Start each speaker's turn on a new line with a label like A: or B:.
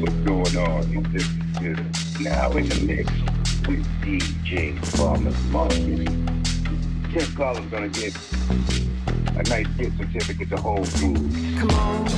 A: what's going on. You listen to Now in the Mix with DJ Farmer's Market. Tim Collins gonna get a nice gift certificate to Whole Foods.
B: Come on.